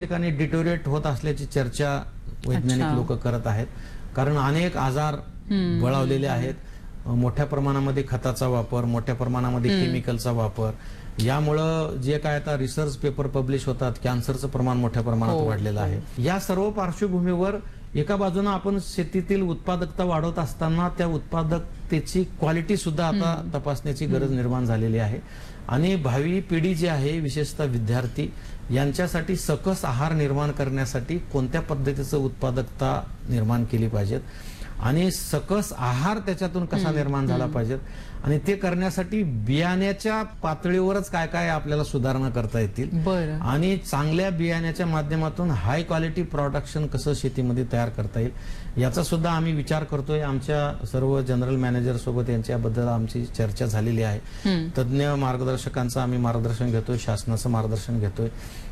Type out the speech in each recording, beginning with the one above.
ठिकाणी डिटोरिएट होत असल्याची चर्चा वैज्ञानिक लोक करत आहेत. कारण अनेक आजार बळावलेले आहेत. मोठ्या प्रमाणामध्ये खताचा वापर, मोठ्या प्रमाणामध्ये केमिकलचा वापर, यामुळं जे काय आता रिसर्च पेपर पब्लिश होतात, कॅन्सरचं प्रमाण मोठ्या प्रमाणात वाढलेलं आहे. या सर्व पार्श्वभूमीवर एका बाजूने आपण शेतीतील उत्पादकता वाढवत असताना त्या उत्पादकतेची क्वालिटी सुद्धा आता तपासण्याची गरज निर्माण झालेली आहे. आणि भावी पिढी जी आहे, विशेषतः विद्यार्थी, यांच्यासाठी सकस आहार निर्माण करण्यासाठी कोणत्या पद्धतीचं उत्पादकता निर्माण केली पाहिजेत आणि सकस आहार त्याच्यातून कसा निर्माण झाला पाहिजे आणि ते करण्यासाठी बियाण्याच्या पातळीवरच काय काय आपल्याला सुधारणा करता येतील आणि चांगल्या बियाण्याच्या माध्यमातून हाय क्वालिटी प्रोडक्शन कसं शेतीमध्ये तयार करता येईल याचा सुद्धा आम्ही विचार करतोय. आमच्या सर्व जनरल मॅनेजर सोबत यांच्याबद्दल आमची चर्चा झालेली आहे. तज्ञ मार्गदर्शकांचं आम्ही मार्गदर्शन घेतोय, शासनाचं मार्गदर्शन घेतोय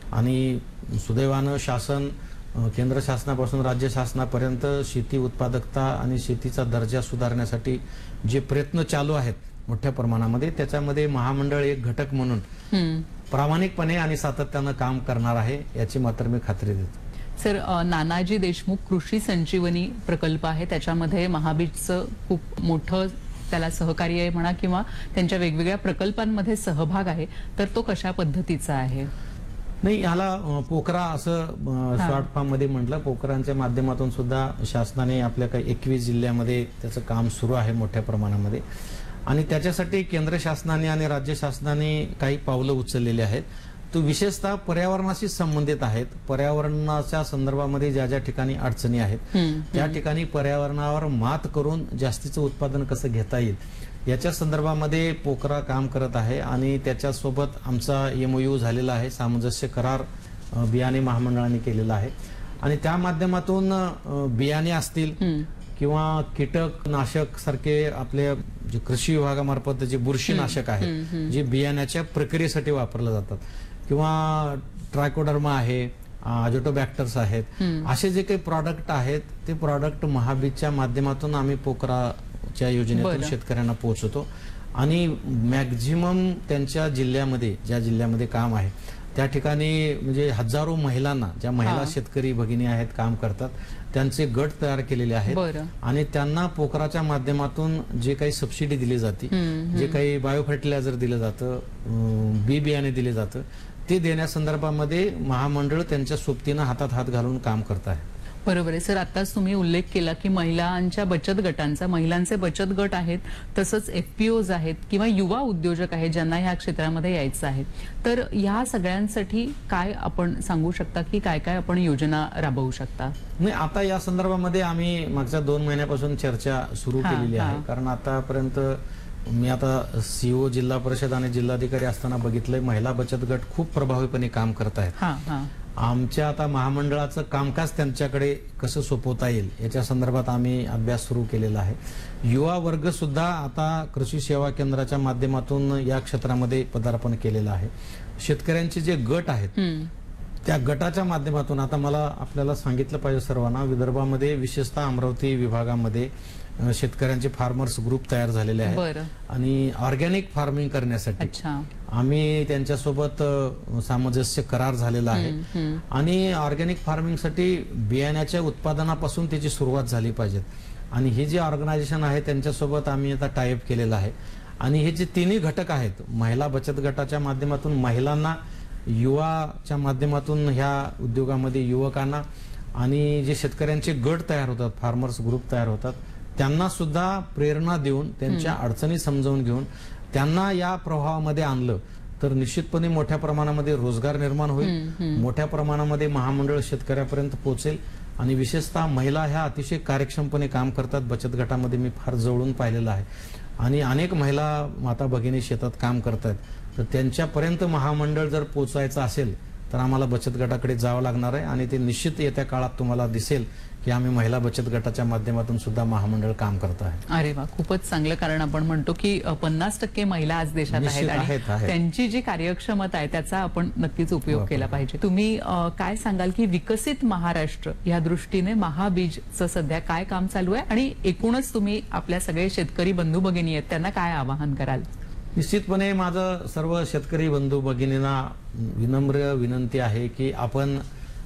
आणि सुदैवानं शासन केंद्र शासनापासून राज्य शासनापर्यंत शेती उत्पादकता आणि शेतीचा दर्जा सुधारण्यासाठी जे प्रयत्न चालू आहेत मोठ्या प्रमाणामध्ये, त्याच्यामध्ये महामंडळ एक घटक म्हणून प्रामाणिकपणे आणि सातत्यानं काम करणार आहे याची मात्र मी खात्री देतो. सर, नानाजी देशमुख कृषी संजीवनी प्रकल्प आहे, त्याच्यामध्ये महाबीजचं खूप मोठं त्याला सहकार्य आहे म्हणा किंवा त्यांच्या वेगवेगळ्या प्रकल्पांमध्ये सहभाग आहे, तर तो कशा पद्धतीचा आहे? नाही, ह्याला पोखरा असं शॉर्ट फॉर्म मध्ये म्हटलं. पोखरांच्या माध्यमातून सुद्धा शासनाने आपल्या काही 21 जिल्ह्यामध्ये त्याचं काम सुरू आहे मोठ्या प्रमाणामध्ये आणि त्याच्यासाठी केंद्र शासनाने आणि राज्य शासनाने काही पावलं उचललेली आहेत. तो विशेषतः पर्यावरणाशी संबंधित आहेत. पर्यावरणाच्या संदर्भामध्ये ज्या ज्या ठिकाणी अडचणी आहेत त्या ठिकाणी पर्यावरणावर मात करून जास्तीचं उत्पादन कसं घेता येईल याच्या संदर्भामध्ये पोखरा काम करत आहे आणि त्याच्यासोबत आमचा MOU झालेला आहे. सामंजस्य करार बियाणे महामंडळाने केलेला आहे आणि त्या माध्यमातून बियाणे असतील किंवा कीटकनाशक सारखे आपले जे कृषी विभागामार्फत जे बुरशीनाशक आहेत जे बियाण्याच्या प्रक्रियेसाठी वापरले जातात किंवा ट्रायकोडर्मा आहे, अजोटोबॅक्टर्स आहेत, असे जे काही प्रॉडक्ट आहेत ते प्रॉडक्ट महाबीजच्या माध्यमातून आम्ही पोखराच्या योजनेतून शेतकऱ्यांना पोहोचवतो आणि मॅक्झिमम त्यांच्या जिल्ह्यामध्ये ज्या जिल्ह्यामध्ये काम आहे त्या ठिकाणी म्हणजे हजारो महिलांना, ज्या महिला शेतकरी भगिनी आहेत काम करतात, त्यांचे गट तयार केलेले आहेत आणि त्यांना पोखराच्या माध्यमातून जे काही सबसिडी दिली जाते, जे काही बायो फर्टिलायझर दिलं जातं, बी बियाणे दिले जातं, ते देण्यासंदर्भामध्ये महामंडळ त्यांच्या सोबतीनं हातात हात घालून काम करत आहे. बरोबर आहे सर. आताच तुम्ही उल्लेख केला की महिलांच्या बचत गटांचा, महिलांचे बचत गट आहेत, तसंच FPOs आहेत किंवा युवा उद्योजक आहेत ज्यांना ह्या क्षेत्रामध्ये यायचं आहे, तर ह्या सगळ्यांसाठी काय आपण सांगू शकता की काय काय आपण योजना राबवू शकता? नाही, आता या संदर्भामध्ये आम्ही मागच्या 2 महिन्यापासून चर्चा सुरू केलेली आहे. कारण आतापर्यंत मी आता CO जिल्हा परिषद आणि जिल्हाधिकारी असताना बघितलंय महिला बचत गट खूप प्रभावीपणे काम करत आहेत. आमच्या आता महामंडळाचं कामकाज त्यांच्याकडे कसं सोपवता येईल याच्या संदर्भात आम्ही अभ्यास सुरू केलेला आहे. युवा वर्ग सुद्धा आता कृषी सेवा केंद्राच्या माध्यमातून या क्षेत्रामध्ये पदार्पण केलेलं आहे. शेतकऱ्यांचे जे गट आहेत त्या गटाच्या माध्यमातून आता मला आपल्याला सांगितलं पाहिजे सर्वांना, विदर्भामध्ये विशेषतः अमरावती विभागामध्ये शेतकऱ्यांचे फार्मर्स ग्रुप तयार झालेले आहेत आणि ऑर्गॅनिक फार्मिंग करण्यासाठी आम्ही त्यांच्यासोबत सामंजस्य करार झालेला आहे आणि ऑर्गॅनिक फार्मिंगसाठी बियाण्याच्या उत्पादनापासून त्याची सुरुवात झाली पाहिजे आणि हे जे ऑर्गनायझेशन आहे त्यांच्यासोबत आम्ही आता टायअप केलेला आहे आणि हे जे तिन्ही घटक आहेत, महिला बचत गटाच्या माध्यमातून महिलांना, युवाच्या माध्यमातून ह्या उद्योगामध्ये युवकांना आणि जे शेतकऱ्यांचे गट तयार होतात, फार्मर्स ग्रुप तयार होतात, त्यांना सुद्धा प्रेरणा देऊन त्यांच्या अडचणी समजावून घेऊन त्यांना या प्रवाहामध्ये आणलं तर निश्चितपणे मोठ्या प्रमाणामध्ये रोजगार निर्माण होईल, मोठ्या प्रमाणामध्ये महामंडळ शेतकऱ्यापर्यंत पोहोचेल आणि विशेषतः महिला ह्या अतिशय कार्यक्षमपणे काम करतात. बचत गटामध्ये मी फार जवळून पाहिलेलं आहे आणि अनेक महिला माता भगिनी शेतात काम करतात, तर त्यांच्यापर्यंत महामंडळ जर पोहोचायचं असेल तर आम्हाला बचत गटाकडे जावं लागणार आहे आणि ते निश्चित येत्या काळात तुम्हाला दिसेल की आम्ही महिला बचत गटाच्या माध्यमातून सुद्धा महामंडळ काम करत आहे. अरे वा, खूपच चांगलं. कारण आपण म्हणतो की 50% महिला आज देशात आहेत आणि त्यांची जी कार्यक्षमता आहे त्याचा आपण नक्कीच उपयोग केला पाहिजे. तुम्ही काय सांगाल की विकसित महाराष्ट्र या दृष्टीने महाबीजचं सध्या काय काम चालू आहे आणि एकूणच तुम्ही आपल्या सगळे शेतकरी बंधू भगिनी आहेत त्यांना काय आवाहन कराल? निश्चितपणे माझं सर्व शेतकरी बंधू भगिनींना विनम्र विनंती आहे की आपण